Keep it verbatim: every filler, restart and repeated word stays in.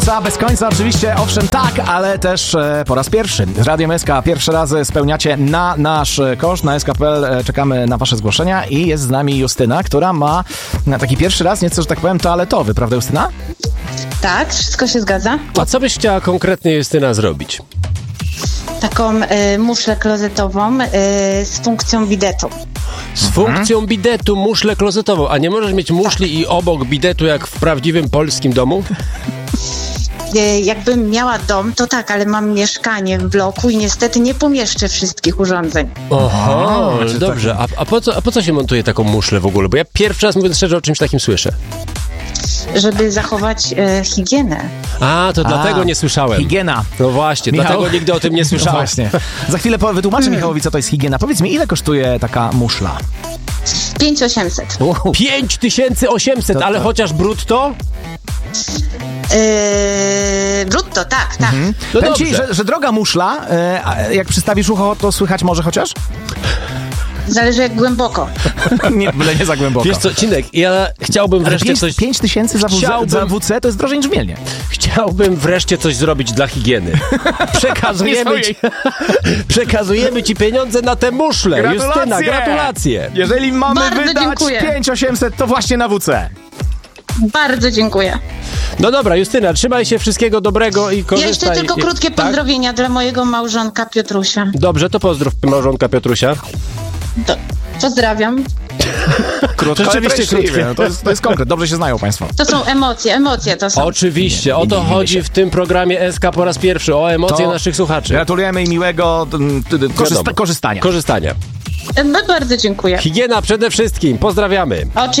Bez końca oczywiście, owszem tak, ale też e, po raz pierwszy. Z Radiem S K pierwsze razy spełniacie na nasz koszt, na S K kropka P L. Czekamy na wasze zgłoszenia i jest z nami Justyna, która ma na taki pierwszy raz nieco, że tak powiem, toaletowy, prawda Justyna? Tak, wszystko się zgadza. A co byś chciała konkretnie, Justyna, zrobić? Taką y, muszlę klozetową y, z funkcją bidetu. Z funkcją bidetu, muszlę klozetową. A nie możesz mieć muszli i obok bidetu jak w prawdziwym polskim domu? Y, jakbym miała dom, to tak, ale mam mieszkanie w bloku i niestety nie pomieszczę wszystkich urządzeń. Oho, Aha, dobrze. A, a, po co, a po co się montuje taką muszlę w ogóle? Bo ja pierwszy raz, mówiąc szczerze, o czymś takim słyszę. Żeby zachować y, higienę. A, to A, dlatego nie słyszałem. Higiena. No właśnie, Michał? dlatego nigdy o tym nie No słyszałem. właśnie. Za chwilę po- wytłumaczę Michałowi, co to jest higiena. Powiedz mi, ile kosztuje taka muszla? pięć tysięcy osiemset. pięć tysięcy osiemset, To- ale to- chociaż brutto? Yy, brutto, tak, tak. No Powiem ci, dobrze. że, że droga muszla, e, a jak przystawisz ucho, to słychać może chociaż? Zależy jak głęboko. nie, byle nie za głęboko. Wiesz co, Cinek, ja chciałbym wreszcie coś... pięć tysięcy za, Chciałbym- za W C to jest drożej niż w Mielnie. Chciałbym wreszcie coś zrobić dla higieny. Przekazujemy ci, przekazujemy ci pieniądze na te muszle. Justyna, gratulacje. Jeżeli mamy Bardzo wydać dziękuję. pięć tysięcy osiemset, to właśnie na W C. Bardzo dziękuję. No dobra, Justyna, trzymaj się, wszystkiego dobrego i korzystaj. Jeszcze tylko i- krótkie tak? pozdrowienia dla mojego małżonka Piotrusia. Dobrze, to pozdrów małżonka Piotrusia. To, pozdrawiam. Krótko, Rzeczywiście ale treściwie. krótkie. No to, jest, to jest konkret, dobrze się znają państwo. To są emocje, emocje to są. Oczywiście, o to nie, nie, nie chodzi się. w tym programie S K po raz pierwszy, o emocje To naszych słuchaczy. Gratulujemy i miłego mm, ty- ty- korzysta- Wiadomo. korzystania. Korzystania. No, bardzo dziękuję. Higiena przede wszystkim, pozdrawiamy. Oczywiście.